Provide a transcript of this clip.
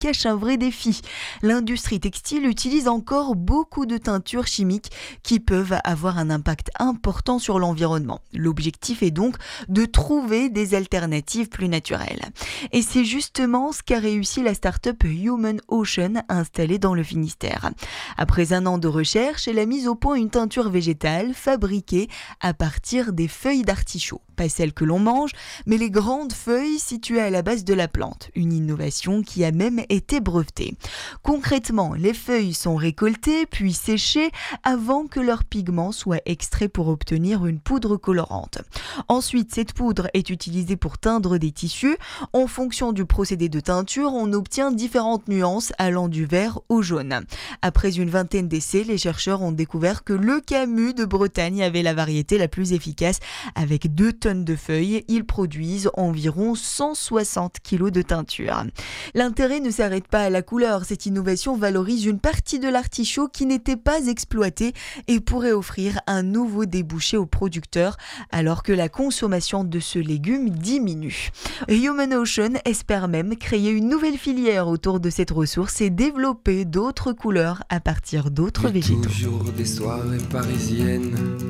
cache un vrai défi. L'industrie textile utilise encore beaucoup de teintures chimiques qui peuvent avoir un impact important sur l'environnement. L'objectif est donc de trouver des alternatives plus naturelles. Et c'est justement ce qu'a réussi la start-up Human Ocean installée dans le Finistère. Après un an de recherche, elle a mis au point une teinture végétale fabriquée à partir des feuilles d'artichaut. Pas celles que l'on mange, mais les grandes feuilles situées à la base de la plante. Une innovation qui a même été brevetée. Concrètement, les feuilles sont récoltées puis séchées avant que leurs pigments soient extraits pour obtenir une poudre colorante. Ensuite, cette poudre est utilisée pour teindre des tissus. En fonction du procédé de teinture, on obtient différentes nuances allant du vert au jaune. Après une vingtaine d'essais, les chercheurs ont découvert que le Camus de Bretagne avait la variété la plus efficace. Avec 2 tonnes de feuilles, ils produisent environ 160 kg de teinture. L'intérêt ne s'arrête pas à la couleur. Cette innovation valorise une partie de l'artichaut qui n'était pas exploitée et pourrait offrir un nouveau débouché aux producteurs alors que la consommation de ce légume diminue. Human Ocean espère même créer une nouvelle filière autour de cette ressource et développer d'autres couleurs à partir d'autres végétaux. Toujours des soirées parisiennes